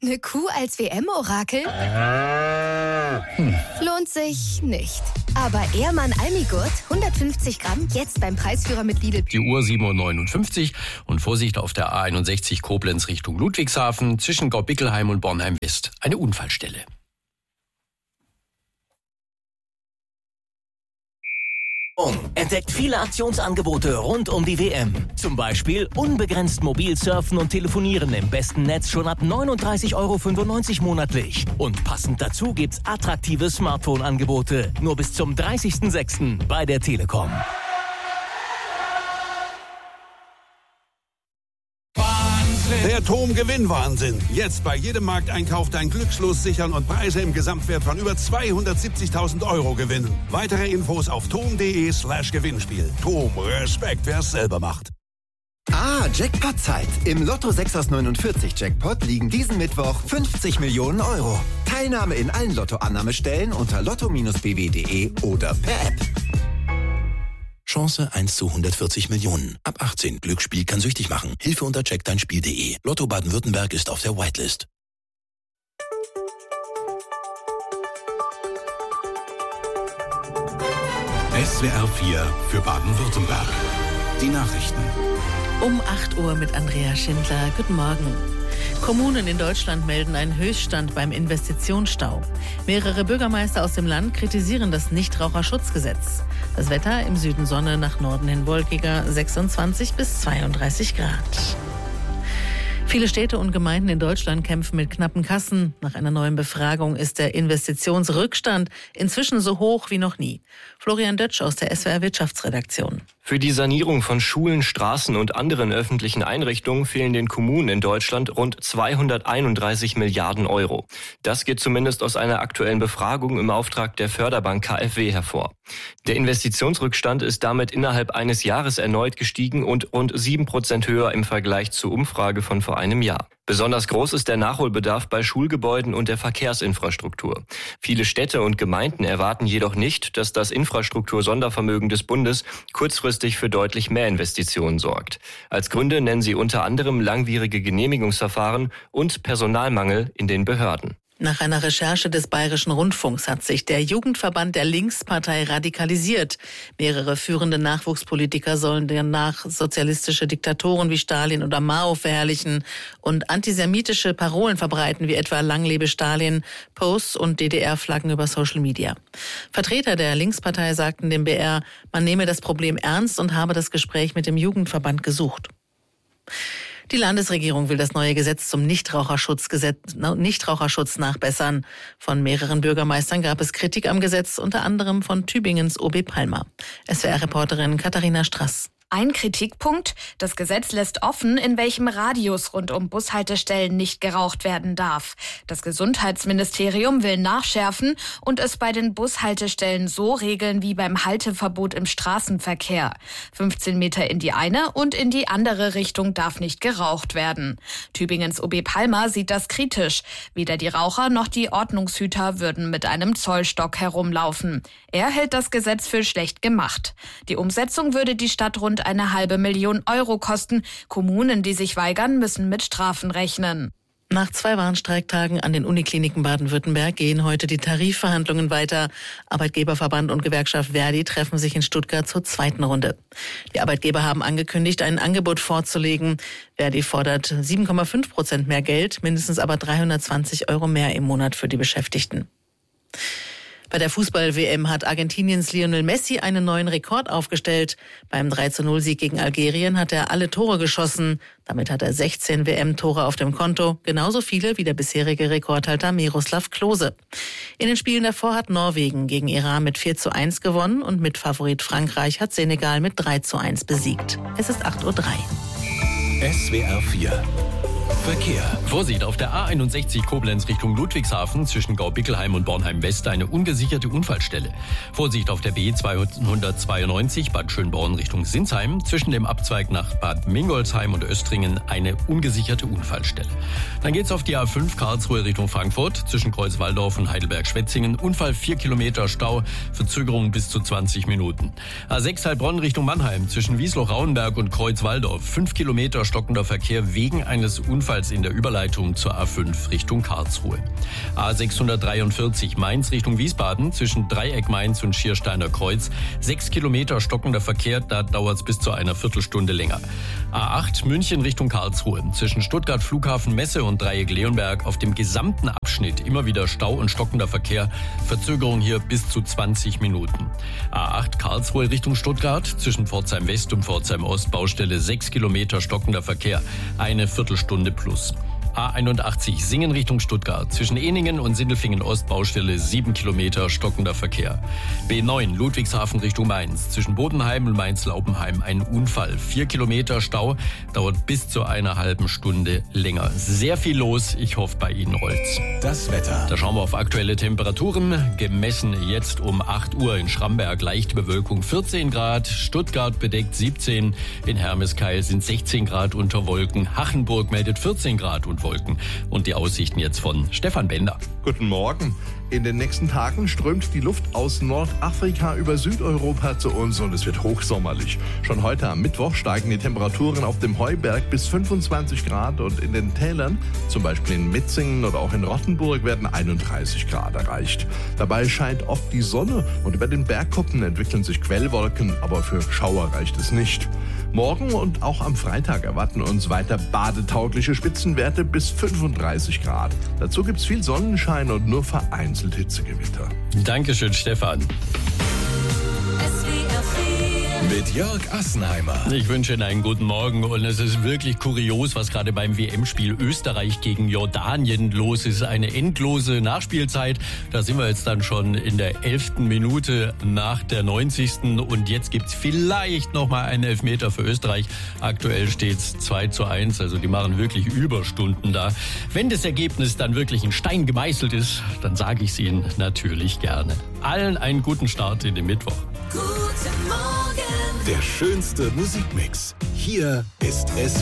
Eine Kuh als WM-Orakel? Lohnt sich nicht. Aber Ehrmann Almigurt, 150 Gramm, jetzt beim Preisführer mit Lidl. Die Uhr 7.59 Uhr und Vorsicht auf der A61 Koblenz Richtung Ludwigshafen zwischen Gaubickelheim und Bornheim West. Eine Unfallstelle. Entdeckt viele Aktionsangebote rund um die WM. Zum Beispiel unbegrenzt mobil surfen und telefonieren im besten Netz schon ab 39,95 € monatlich. Und passend dazu gibt's attraktive Smartphone-Angebote. Nur bis zum 30.06. bei der Telekom. Der TOM-Gewinnwahnsinn. Jetzt bei jedem Markteinkauf dein Glückslos sichern und Preise im Gesamtwert von über 270.000 € gewinnen. Weitere Infos auf tom.de/Gewinnspiel. TOM, Respekt, wer es selber macht. Jackpot-Zeit. Im Lotto 6 aus 49 Jackpot liegen diesen Mittwoch 50 Millionen €. Teilnahme in allen Lottoannahmestellen unter lotto-bw.de oder per App. Chance 1 zu 140 Millionen. Ab 18. Glücksspiel kann süchtig machen. Hilfe unter checkdeinspiel.de. Lotto Baden-Württemberg ist auf der Whitelist. SWR 4 für Baden-Württemberg. Die Nachrichten. Um 8 Uhr mit Andrea Schindler. Guten Morgen. Kommunen in Deutschland melden einen Höchststand beim Investitionsstau. Mehrere Bürgermeister aus dem Land kritisieren das Nichtraucherschutzgesetz. Das Wetter im Süden Sonne, nach Norden hin wolkiger, 26 bis 32 Grad. Viele Städte und Gemeinden in Deutschland kämpfen mit knappen Kassen. Nach einer neuen Befragung ist der Investitionsrückstand inzwischen so hoch wie noch nie. Florian Dötsch aus der SWR Wirtschaftsredaktion. Für die Sanierung von Schulen, Straßen und anderen öffentlichen Einrichtungen fehlen den Kommunen in Deutschland rund 231 Milliarden €. Das geht zumindest aus einer aktuellen Befragung im Auftrag der Förderbank KfW hervor. Der Investitionsrückstand ist damit innerhalb eines Jahres erneut gestiegen und rund 7% höher im Vergleich zur Umfrage von vor einem Jahr. Besonders groß ist der Nachholbedarf bei Schulgebäuden und der Verkehrsinfrastruktur. Viele Städte und Gemeinden erwarten jedoch nicht, dass das Infrastruktur-Sondervermögen des Bundes kurzfristig für deutlich mehr Investitionen sorgt. Als Gründe nennen sie unter anderem langwierige Genehmigungsverfahren und Personalmangel in den Behörden. Nach einer Recherche des Bayerischen Rundfunks hat sich der Jugendverband der Linkspartei radikalisiert. Mehrere führende Nachwuchspolitiker sollen danach sozialistische Diktatoren wie Stalin oder Mao verherrlichen und antisemitische Parolen verbreiten, wie etwa Lang lebe Stalin, Posts und DDR-Flaggen über Social Media. Vertreter der Linkspartei sagten dem BR, man nehme das Problem ernst und habe das Gespräch mit dem Jugendverband gesucht. Die Landesregierung will das neue Gesetz zum Nichtraucherschutz nachbessern. Von mehreren Bürgermeistern gab es Kritik am Gesetz, unter anderem von Tübingens OB Palmer. SWR-Reporterin Katharina Strass. Ein Kritikpunkt: Das Gesetz lässt offen, in welchem Radius rund um Bushaltestellen nicht geraucht werden darf. Das Gesundheitsministerium will nachschärfen und es bei den Bushaltestellen so regeln wie beim Halteverbot im Straßenverkehr. 15 Meter in die eine und in die andere Richtung darf nicht geraucht werden. Tübingens OB Palmer sieht das kritisch. Weder die Raucher noch die Ordnungshüter würden mit einem Zollstock herumlaufen. Er hält das Gesetz für schlecht gemacht. Die Umsetzung würde die Stadt rund 500.000 € kosten. Kommunen, die sich weigern, müssen mit Strafen rechnen. Nach 2 Warnstreiktagen an den Unikliniken Baden-Württemberg gehen heute die Tarifverhandlungen weiter. Arbeitgeberverband und Gewerkschaft Verdi treffen sich in Stuttgart zur 2. Runde. Die Arbeitgeber haben angekündigt, ein Angebot vorzulegen. Verdi fordert 7,5% mehr Geld, mindestens aber 320 € mehr im Monat für die Beschäftigten. Bei der Fußball-WM hat Argentiniens Lionel Messi einen neuen Rekord aufgestellt. Beim 3:0-Sieg gegen Algerien hat er alle Tore geschossen. Damit hat er 16 WM-Tore auf dem Konto, genauso viele wie der bisherige Rekordhalter Miroslav Klose. In den Spielen davor hat Norwegen gegen Iran mit 4:1 gewonnen und Mitfavorit Frankreich hat Senegal mit 3:1 besiegt. Es ist 8:03 Uhr. SWR 4 Verkehr. Vorsicht auf der A61 Koblenz Richtung Ludwigshafen zwischen Gaubickelheim und Bornheim West eine ungesicherte Unfallstelle. Vorsicht auf der B 292 Bad Schönborn Richtung Sinsheim zwischen dem Abzweig nach Bad Mingolsheim und Östringen eine ungesicherte Unfallstelle. Dann geht's auf die A5 Karlsruhe Richtung Frankfurt zwischen Kreuzwaldorf und Heidelberg-Schwetzingen. Unfall 4 Kilometer Stau, Verzögerung bis zu 20 Minuten. A6 Heilbronn Richtung Mannheim zwischen Wiesloch-Rauenberg und Kreuzwaldorf. 5 Kilometer stockender Verkehr wegen eines Unfalls ebenfalls in der Überleitung zur A5 Richtung Karlsruhe. A643 Mainz Richtung Wiesbaden zwischen Dreieck Mainz und Schiersteiner Kreuz. 6 Kilometer stockender Verkehr, da dauert es bis zu einer Viertelstunde länger. A8 München Richtung Karlsruhe zwischen Stuttgart Flughafen Messe und Dreieck Leonberg auf dem gesamten Abschnitt immer wieder Stau und stockender Verkehr. Verzögerung hier bis zu 20 Minuten. A8 Karlsruhe Richtung Stuttgart zwischen Pforzheim West und Pforzheim Ost Baustelle 6 Kilometer stockender Verkehr. Eine Viertelstunde plus. A81 Singen Richtung Stuttgart zwischen Ehningen und Sindelfingen Ost Baustelle 7 Kilometer stockender Verkehr. B9 Ludwigshafen Richtung Mainz zwischen Bodenheim und Mainz-Laupenheim ein Unfall. 4 Kilometer Stau, dauert bis zu einer halben Stunde länger. Sehr viel los, ich hoffe bei Ihnen rollt's. Das Wetter. Da schauen wir auf aktuelle Temperaturen. Gemessen jetzt um 8 Uhr in Schramberg leichte Bewölkung 14 Grad, Stuttgart bedeckt 17, in Hermeskeil sind 16 Grad unter Wolken, Hachenburg meldet 14 Grad und Wolken. Und die Aussichten jetzt von Stefan Bender. Guten Morgen. In den nächsten Tagen strömt die Luft aus Nordafrika über Südeuropa zu uns und es wird hochsommerlich. Schon heute am Mittwoch steigen die Temperaturen auf dem Heuberg bis 25 Grad und in den Tälern, zum Beispiel in Metzingen oder auch in Rottenburg, werden 31 Grad erreicht. Dabei scheint oft die Sonne und über den Bergkuppen entwickeln sich Quellwolken, aber für Schauer reicht es nicht. Morgen und auch am Freitag erwarten uns weiter badetaugliche Spitzenwerte bis 35 Grad. Dazu gibt's viel Sonnenschein und nur vereinzelt Hitzegewitter. Dankeschön, Stefan. Mit Jörg Assenheimer. Ich wünsche Ihnen einen guten Morgen und es ist wirklich kurios, was gerade beim WM-Spiel Österreich gegen Jordanien los ist. Eine endlose Nachspielzeit. Da sind wir jetzt dann schon in der 11. Minute nach der 90. Und jetzt gibt's vielleicht nochmal einen Elfmeter für Österreich. Aktuell steht's 2:1, also die machen wirklich Überstunden da. Wenn das Ergebnis dann wirklich in Stein gemeißelt ist, dann sage ich es Ihnen natürlich gerne. Allen einen guten Start in den Mittwoch. Guten Morgen. Der schönste Musikmix. Hier ist es